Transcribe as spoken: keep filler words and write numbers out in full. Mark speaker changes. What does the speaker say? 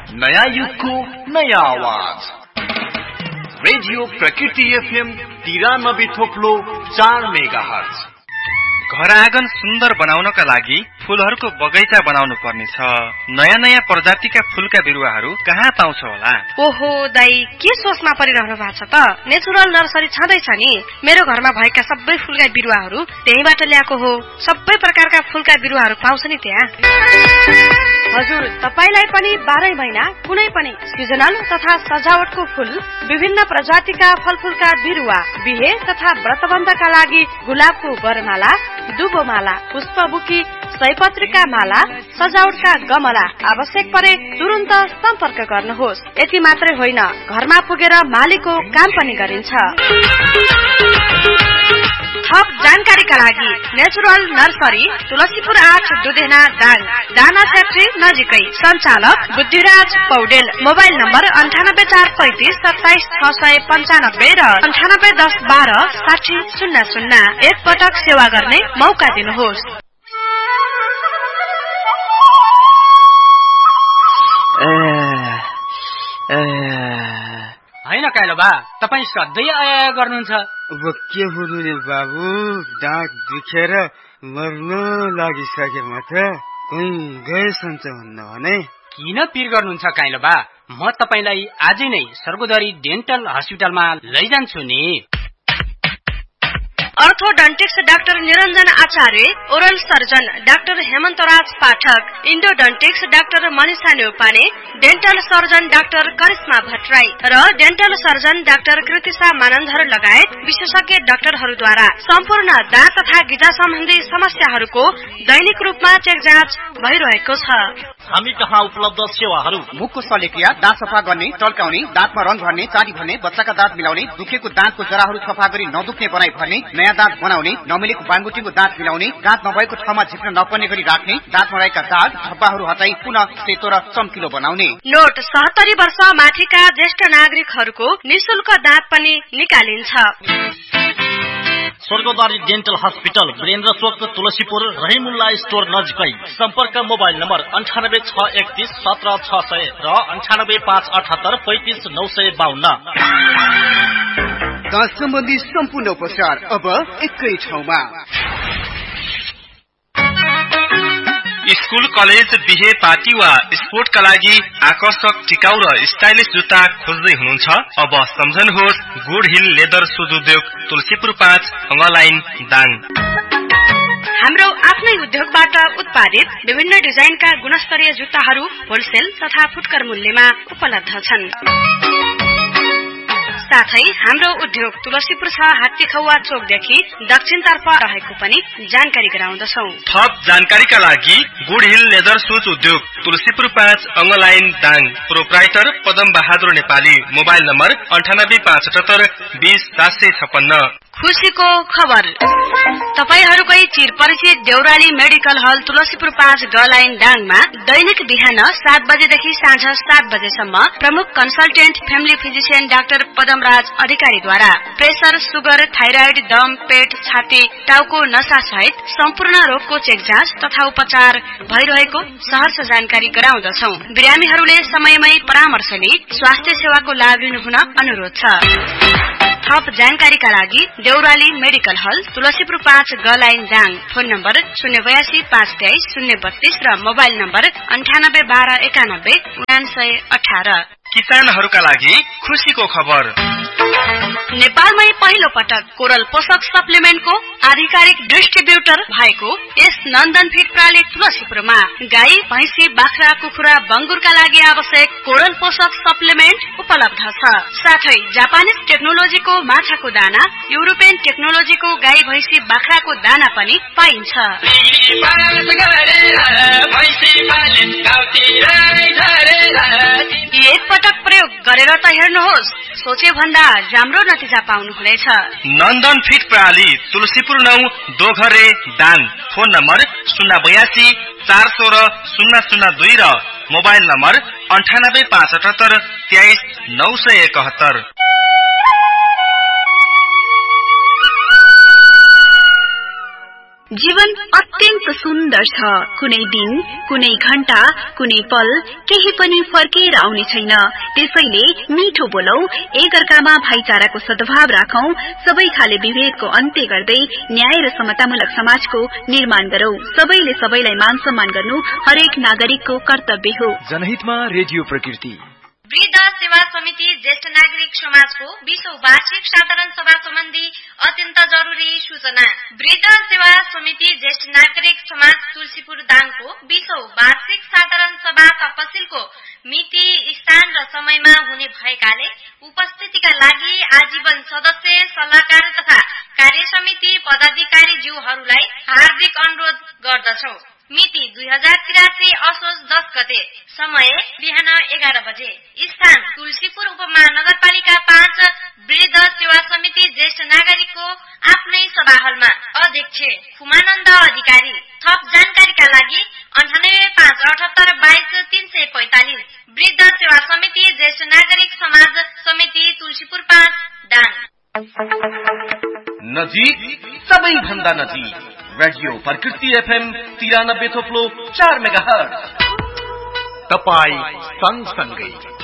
Speaker 1: नयाँ युगको नयाँ आवाज रेडियो प्रकृति एफएम तिरानब्बे थोप्लो चार मेगा हर्ज।
Speaker 2: घर आँगन सुन्दर बनाउनका लागि फूलहरूको बगैँचा बनाउनु पर्नेछ। नयाँ नयाँ प्रजातिका फूलका बिरुवाहरू कहाँ पाउँछ होला?
Speaker 3: ओहो दाई, के सोचमा परिरहनु भएको छ त? नेचुरल नर्सरी छँदैछ नि। मेरो घरमा भएका सबै फूलका बिरुवाहरू त्यहीबाट ल्याएको हो। सबै प्रकारका फूलका बिरुवाहरू पाउँछ नि त्यहाँ। हजुर, तपाईलाई पनि बाह्रै महिना कुनै पनि सिजनल तथा सजावटको फूल, विभिन्न प्रजातिका फलफूलका बिरुवा, बिहे तथा व्रतबन्धका लागि गुलाबको वरमाला, दुबोमाला, पुष्पबुकी, सयपत्रीका माला, सजावटका गमला आवश्यक परे तुरुन्त सम्पर्क गर्नुहोस्। यति मात्रै होइन, घरमा पुगेर मालीको काम पनि गरिन्छ। थप जानकारीका लागि नेचुरल नर्सरी तुलसीपुर आठ दुधेना दाङ, दाना फ्याक्ट्री नजिकै। सञ्चालक बुद्धिराज पौडेल। मोबाइल नम्बर अन्ठानब्बे चार पैंतिस सत्ताइस छ सय पन्चानब्बे र अन्ठानब्बे दस बाह्र साठी शून्य शून्य। एक पटक सेवा गर्ने मौका दिनुहोस्।
Speaker 4: होइन काइलो बा, तपाईँ सधैँ आया गर्नुहुन्छ।
Speaker 5: अब के हुनु नि बाबु, दाँत दुखेर मर्न लागिसके म त। कहीँ गएसन्छ भन्नु भने।
Speaker 4: किन पिर गर्नुहुन्छ काइलो बा? म तपाईँलाई आजै नै सर्गोदरी डेन्टल हस्पिटलमा लैजान्छु नि।
Speaker 3: अर्थोडन्टिक्स डाक्टर निरञ्जन आचार्य, ओरल सर्जन डाक्टर हेमन्तराज पाठक, इन्डोडन्टिक्स doctor Manisha Neupane, dental surgeon doctor Karishma Bhattarai र dental surgeon doctor Kritisha Manandhar लगायत विशेषज्ञ डाक्टरहरूद्वारा सम्पूर्ण दाँत तथा गिजा सम्बन्धी समस्याहरूको दैनिक रूपमा चेक जाँच भइरहेको छ।
Speaker 6: हामी कहाँ उपलब्ध सेवाहरू: मुखको शल्यक्रिया, दाँत सफा गर्ने, टल्काउने, दाँतमा रङ भर्ने, चाडी भर्ने, बच्चाका दाँत मिलाउने, दुखेको दाँतको जराहरू सफा गरी नदुख्ने बनाइ भर्ने, नयाँ दाँत बनाउने, नमिलेको बाङबुटीको दाँत मिलाउने, दाँत नभएको ठाउँमा झिक्न नपर्ने गरी राख्ने, दाँतमा रहेका दाग धब्बाहरू हटाई पुनः सेतो र चम्किलो बनाउने।
Speaker 3: नोट: सत्तरी वर्ष माथिका ज्येष्ठ नागरिकहरूको निशुल्क दाँत पनि निकालिन्छ।
Speaker 6: स्वर्गदारी डेन्टल हस्पिटल, वीरेन्द्र चोक, तुलसीपुर, रहिमुल्ला स्टोर नजिकै। सम्पर्क मोबाइल नम्बर अन्ठानब्बे छ एकतीस सत्र छ सय र अन्ठानब्बे पाँच अठहत्तर पैंतिस नौ सय बाहन्न।
Speaker 7: दाँत सम्बन्धी सम्पूर्ण उपचार अब एकै ठाउँमा।
Speaker 2: स्कूल, कलेज, बिहे, पार्टी वा स्पोर्टका लागि आकर्षक, टिकाउ र स्टाइलिश जुत्ता खोज्दै हुनुहुन्छ? अब सम्झनुहोस् गुड हिल लेदर सुज उद्योग, तुलसीपुर पाँच, अङ्गलाइन, दाङ।
Speaker 3: हाम्रो आफ्नै उद्योगबाट उत्पादित विभिन्न डिजाइनका गुणस्तरीय जुत्ताहरू होलसेल तथा फुटकर मूल्यमा उपलब्ध छन्। साथै हाम्रो उद्योग तुलसीपुर छ हात्तीखौवा चोकदेखि दक्षिणतर्फ रहेको पनि जानकारी गराउँदछौ।
Speaker 2: थप जानकारीका लागि गुड हिल लेदर सुज उद्योग, तुलसीपुर पाँच, अङ्गलाइन, Dang. Proprietor Padam Bahadur Nepali. Mobile number अन्ठानब्बे पाँच अठहत्तर बीस सात सय छप्पन्न।
Speaker 3: खुसीको खबर, तपाईहरूकै चिर परिचित देउराली मेडिकल हल तुलसीपुर पाँच, गलाइन, दाङमा दैनिक बिहान सात बजेदेखि साँझ सात बजेसम्म प्रमुख consultant family physician doctor Padamraj अधिकारीद्वारा प्रेसर, सुगर, थाइराइड, दम, पेट, छाती, टाउको नसा सहित सम्पूर्ण रोगको चेक जाँच तथा उपचार भइरहेको सहर्ष जानकारी गराउँदछौ। बिरामीहरूले समयमै परामर्श लिई स्वास्थ्य सेवाको लाभ लिनुहुन अनुरोध छ। थप जानकारीका लागि देउराली मेडिकल हल तुलसीपुर पाँच, गलाइन, दाङ। फोन नम्बर शून्य बयासी पाँच तेइस शून्य बत्तीस र मोबाइल नम्बर अन्ठानब्बे बाह्र एकानब्बे उनासय अठार।
Speaker 2: किसानहरूका लागि खुसीको खबर,
Speaker 3: नेपालमै पहिलो पटक कोरल पोषक सप्लिमेन्टको आधिकारिक डिस्ट्रिब्युटर भएको यस नन्दन फिड प्रणाली तुलसीपुरमा गाई, भैँसी, बाख्रा, कुखुरा, बङ्गुरका लागि आवश्यक कोरल पोषक सप्लिमेन्ट उपलब्ध छ। साथै जापानिज टेक्नोलोजीको माछाको दाना, युरोपियन टेक्नोलोजीको गाई, भैँसी, बाख्राको दाना पनि पाइन्छ। एक पटक प्रयोग गरेर त हेर्नुहोस्, सोचे भन्दा राम्रो नतिजा पाउनुहुनेछ।
Speaker 2: नन्दन फिड प्रणाली तुलसीपुर नौ, दोघरे, दाङ। फोन नम्बर शून्य बयासी चार सोह्र शून्य शून्य दुई र मोबाइल नम्बर अन्ठानब्बे पाँच अठहत्तर तेइस नौ सय एकहत्तर।
Speaker 3: जीवन
Speaker 8: अत्यन्त सुन्दर छ। कुनै दिन, कुनै घण्टा, कुनै पल केही पनि फर्केर आउने छैन। त्यसैले मिठो बोलौ, एकअर्कामा भाइचाराको सद्भाव राखौं, सबै खाले विभेदको अन्त्य गर्दै न्याय र समतामूलक समाजको निर्माण गरौं। सबैले सबैलाई मान सम्मान गर्नु हरेक नागरिकको कर्तव्य हो।
Speaker 1: जनहितमा रेडियो प्रकृति।
Speaker 3: वृद्ध सेवा समिति ज्येष्ठ नागरिक समाजको बीसौं वार्षिक साधारण सभा सम्बन्धी अत्यन्त जरुरी सूचना। वृद्ध सेवा समिति ज्येष्ठ नागरिक समाज तुलसीपुर दाङको बीसौं वार्षिक साधारण सभा तपसिलको मिति, स्थान र समयमा हुने भएकाले उपस्थितिका लागि आजीवन सदस्य, सल्लाहकार तथा कार्य समिति पदाधिकारीज्यूहरूलाई हार्दिक अनुरोध गर्दछौ। मिति दुई हजार तिरासी असोज दस गते। समय बिहान एघार बजे। स्थान तुलसीपुर उपमहानगरपालिका पाँच वृद्ध सेवा समिति ज्येष्ठ नागरिकको आफ्नै सभा हलमा। अध्यक्ष खुमानन्द अधिकारी। थप जानकारीका लागि अन्ठानब्बे पाँच अठहत्तर बाइस तीन सय पैंतालिस। वृद्ध सेवा समिति ज्येष्ठ नागरिक समाज समिति तुलसीपुर पाँच दाङ।
Speaker 1: नजिक, सबैभन्दा नजिक रेडियो प्रकृति एफएम तिरानब्बे थोप्लो चार मेगा हर्ज। तपाई सँगसँगै